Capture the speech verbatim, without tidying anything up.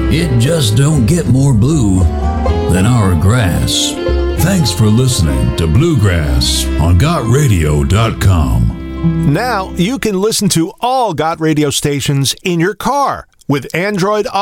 It just don't get more blue than our grass. Thanks for listening to Bluegrass on got radio dot com. Now you can listen to all Got Radio stations in your car with Android